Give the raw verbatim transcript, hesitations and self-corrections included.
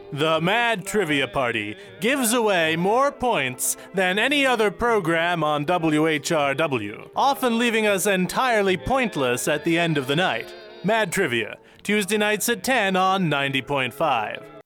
The Mad Trivia Party gives away more points than any other program on W H R W, often leaving us entirely pointless at the end of the night. Mad Trivia, Tuesday nights at ten on ninety point five.